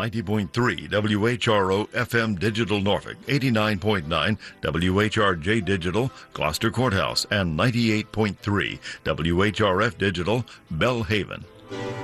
90.3 WHRO FM Digital Norfolk, 89.9 WHRJ Digital Gloucester Courthouse, and 98.3 WHRF Digital Belhaven.